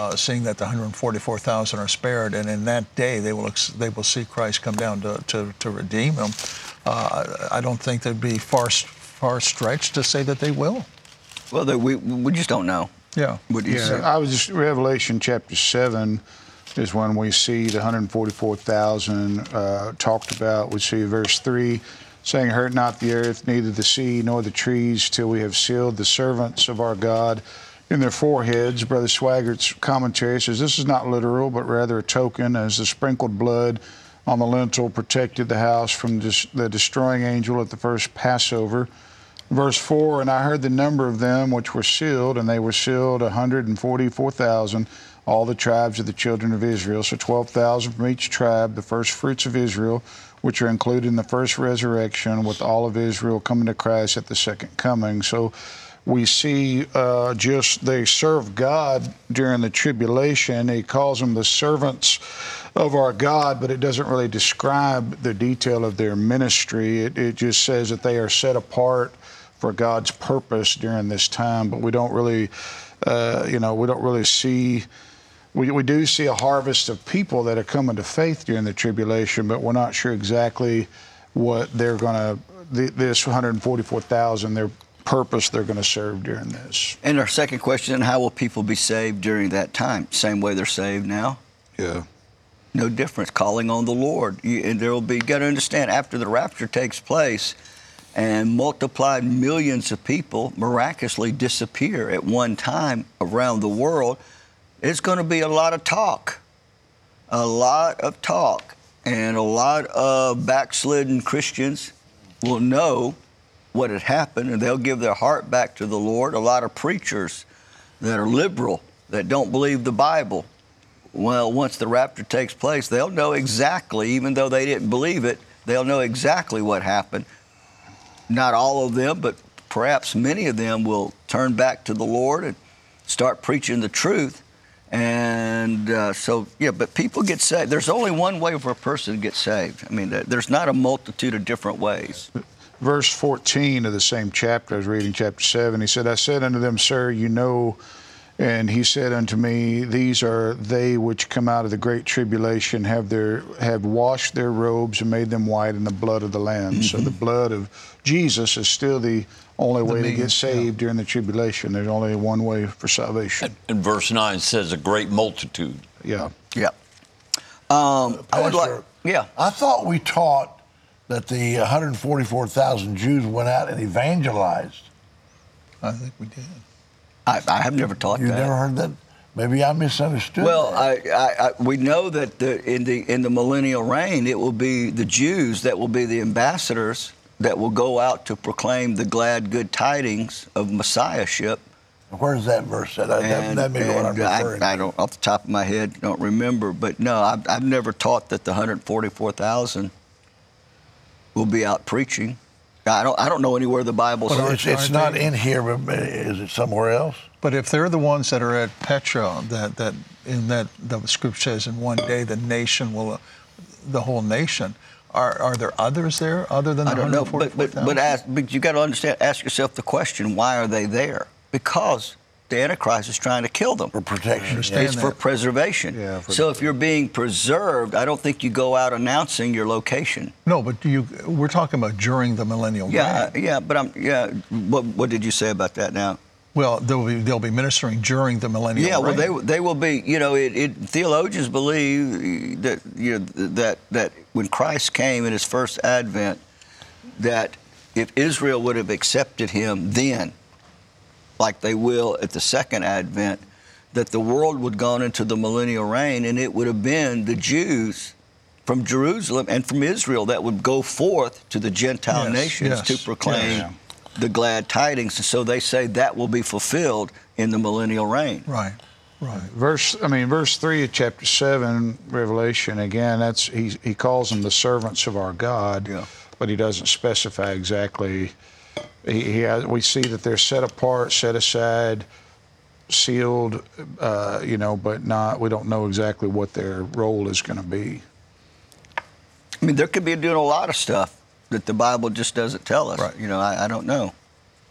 seeing that the 144,000 are spared, and in that day they will see Christ come down to redeem them. I don't think they'd be far stretched to say that they will. Well, we just don't know. Yeah. What do you say? I was just Revelation chapter 7 is when we see the 144,000 talked about. We see verse 3 saying, "Hurt not the earth, neither the sea, nor the trees, till we have sealed the servants of our God in their foreheads." Brother Swaggart's commentary says this is not literal, but rather a token, as the sprinkled blood on the lintel protected the house from the destroying angel at the first Passover. Verse 4, "And I heard the number of them which were sealed, and they were sealed 144,000, all the tribes of the children of Israel." So 12,000 from each tribe, the first fruits of Israel, which are included in the first resurrection, with all of Israel coming to Christ at the second coming. So we see they serve God during the tribulation. He calls them the servants of our God, but it doesn't really describe the detail of their ministry. It just says that they are set apart for God's purpose during this time. But we don't really, see. We do see a harvest of people that are coming to faith during the tribulation, but we're not sure exactly what they're going to, this 144,000, their purpose they're going to serve during this. And our second question, how will people be saved during that time? Same way they're saved now? Yeah. No difference, calling on the Lord. And there will be, you got to understand, after the rapture takes place and multiplied millions of people miraculously disappear at one time around the world, it's going to be a lot of talk. A lot of talk. And a lot of backslidden Christians will know what had happened, and they'll give their heart back to the Lord. A lot of preachers that are liberal, that don't believe the Bible, well, once the rapture takes place, they'll know exactly, even though they didn't believe it, they'll know exactly what happened. Not all of them, but perhaps many of them will turn back to the Lord and start preaching the truth. And but people get saved. There's only one way for a person to get saved. I mean, there's not a multitude of different ways. Verse 14 of the same chapter, I was reading chapter 7, he said, "I said unto them, Sir, you know," and he said unto me, "These are they which come out of the great tribulation, have washed their robes and made them white in the blood of the Lamb." Mm-hmm. So the blood of Jesus is still the only way to get saved during the tribulation. There's only one way for salvation. And verse 9 says a great multitude. Yeah. Yeah. I thought we taught that the 144,000 Jews went out and evangelized. I think we did. I have never taught that. You never heard that? Maybe I misunderstood. Well, we know that in the millennial reign, it will be the Jews that will be the ambassadors that will go out to proclaim the glad good tidings of Messiahship. Where's that verse at? That may be what I'm referring to. I don't, off the top of my head, don't remember. But no, I've never taught that the 144,000 will be out preaching. I don't know anywhere the Bible says. It's not in here, but is it somewhere else? But if they're the ones that are at Petra, that the scripture says in one day the nation will, the whole nation. Are there others there other than the 144,000? But you got to understand. Ask yourself the question: why are they there? Because the Antichrist is trying to kill them. For protection. It's for preservation. Yeah, so if you're being preserved, I don't think you go out announcing your location. No, but we're talking about during the millennial reign. Yeah, but what did you say about that now? Well, they'll be ministering during the millennial reign. Yeah, well, they will be. Theologians believe that when Christ came in his first advent, that if Israel would have accepted him then, like they will at the second advent, that the world would have gone into the millennial reign, and it would have been the Jews from Jerusalem and from Israel that would go forth to the Gentile nations to proclaim the glad tidings. And so they say that will be fulfilled in the millennial reign. Right. Verse 3 of chapter 7, Revelation, again, he calls them the servants of our God, but he doesn't specify exactly. We see that they're set apart, set aside, sealed, but not. We don't know exactly what their role is going to be. I mean, there could be doing a lot of stuff that the Bible just doesn't tell us. Right. I don't know.